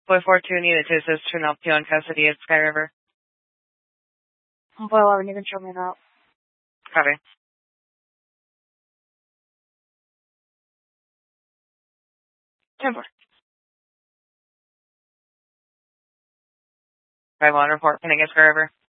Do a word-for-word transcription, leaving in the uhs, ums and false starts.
Boy four two needed to assist to an L P O in custody at Sky River. Boy eleven, you can show me that. Copy. ten four. five one report, can I get Sky River?